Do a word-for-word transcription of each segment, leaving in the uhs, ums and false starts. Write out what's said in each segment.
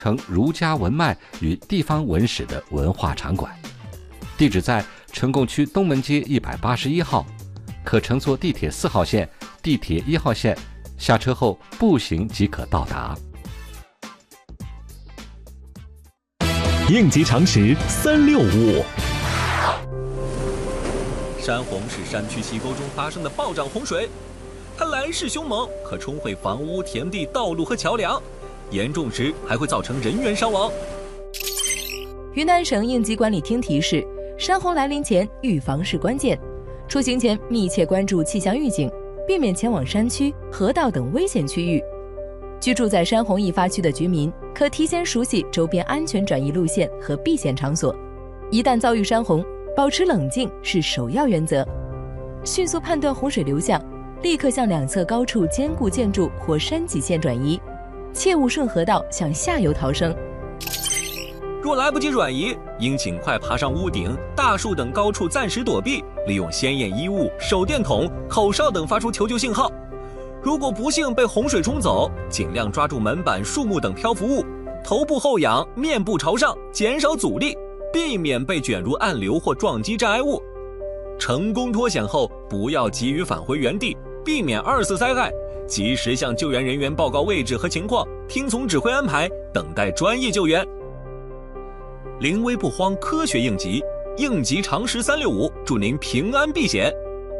成儒家文脉与地方文史的文化场馆。地址在成贡区东门街一百八十一号，可乘坐地铁四号线、地铁一号线，下车后步行即可到达。 应急常识三六五。 山洪是山区溪沟中发生的暴涨洪水，它来势凶猛，可冲毁房屋、田地、道路和桥梁，严重时还会造成人员伤亡。 云南省应急管理厅提示，山洪来临前预防是关键，出行前密切关注气象预警，避免前往山区、河道等危险区域。居住在山洪易发区的居民可提前熟悉周边安全转移路线和避险场所，一旦遭遇山洪，保持冷静是首要原则。迅速判断洪水流向，立刻向两侧高处坚固建筑或山脊线转移，切勿顺河道向下游逃生。 若来不及转移，应尽快爬上屋顶、大树等高处暂时躲避，利用鲜艳衣物、手电筒、口哨等发出求救信号。如果不幸被洪水冲走，尽量抓住门板、树木等漂浮物，头部后仰，面部朝上，减少阻力，避免被卷入暗流或撞击障碍物。成功脱险后，不要急于返回原地，避免二次灾害，及时向救援人员报告位置和情况，听从指挥安排，等待专业救援。临危不慌，科学应急，应急常识三六五，祝您平安避险。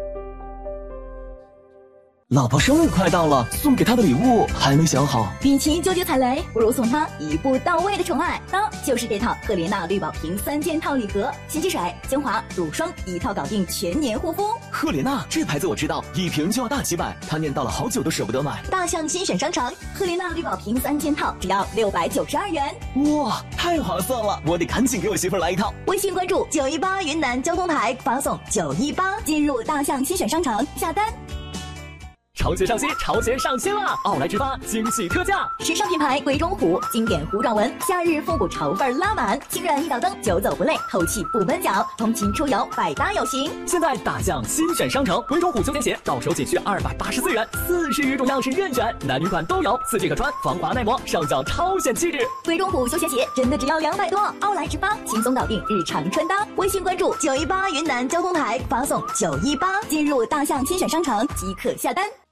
老婆生日快到了，送给她的礼物还没想好。 与其纠结踩雷，不如送她一步到位的宠爱。当就是这套赫莲娜绿宝瓶三件套礼盒，洗洗水、精华、乳霜一套搞定全年护肤。 赫莲娜这牌子我知道，一瓶就要大几百，她念叨了好久都舍不得买。 大象新选商城，赫莲娜绿宝瓶三件套只要六百九十二元。 哇，太划算了！我得赶紧给我媳妇来一套。 微信关注九一八云南交通台，发送九一八进入大象新选商城下单。 潮鞋上新，潮鞋上新了！奥莱之发惊喜特价， 时尚品牌贵中虎经典弧状纹，夏日复古潮范拉满，轻软一脚蹬，久走不累，透气不闷脚，通勤出游百搭有型。 现在大象新选商城，贵中虎休闲鞋到手仅需二百八十四元，四十余种样式任选，男女款都有，四季可穿，防滑耐磨，上脚超显气质。 贵中虎休闲鞋真的只要两百多，奥莱之发轻松搞定日常穿搭。微信关注九一八云南交通台，发送九一八进入大象新选商城即可下单。